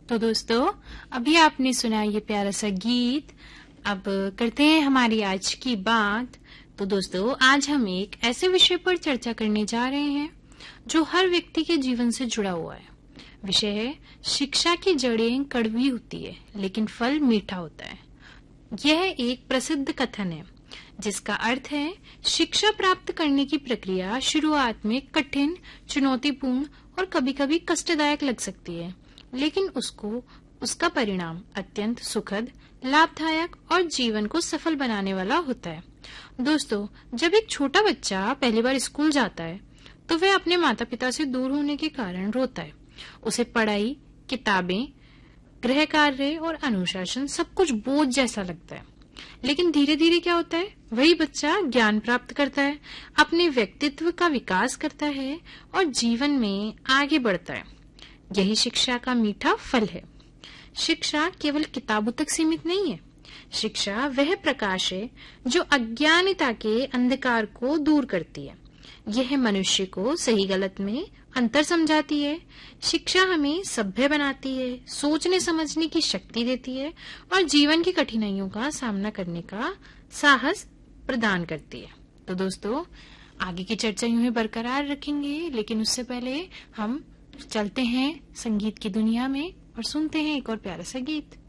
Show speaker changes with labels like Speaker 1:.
Speaker 1: तो दोस्तों, अभी आपने सुना ये प्यारा सा गीत। अब करते हैं हमारी आज की बात। तो दोस्तों, आज हम एक ऐसे विषय पर चर्चा करने जा रहे हैं जो हर व्यक्ति के जीवन से जुड़ा हुआ है। विषय है, शिक्षा की जड़ें कड़वी होती है लेकिन फल मीठा होता है। यह एक प्रसिद्ध कथन है जिसका अर्थ है, शिक्षा प्राप्त करने की प्रक्रिया शुरुआत में कठिन, चुनौतीपूर्ण और कभी-कभी कष्टदायक लग सकती है, लेकिन उसका परिणाम अत्यंत सुखद, लाभदायक और जीवन को सफल बनाने वाला होता है। दोस्तों, जब एक छोटा बच्चा पहली बार स्कूल जाता है तो वह अपने माता पिता से दूर होने के कारण रोता है। उसे पढ़ाई, किताबें, गृह कार्य और अनुशासन सब कुछ बोझ जैसा लगता है। लेकिन धीरे धीरे क्या होता है, वही बच्चा ज्ञान प्राप्त करता है, अपने व्यक्तित्व का विकास करता है और जीवन में आगे बढ़ता है। यही शिक्षा का मीठा फल है। शिक्षा केवल किताबों तक सीमित नहीं है। शिक्षा वह प्रकाश है जो अज्ञानता के अंधकार को दूर करती है। यह मनुष्य को सही गलत में अंतर समझाती है। शिक्षा हमें सभ्य बनाती है, सोचने समझने की शक्ति देती है और जीवन की कठिनाइयों का सामना करने का साहस प्रदान करती है। तो दोस्तों, आगे की चर्चा यूं ही बरकरार रखेंगे, लेकिन उससे पहले हम चलते हैं संगीत की दुनिया में और सुनते हैं एक और प्यारा सा गीत।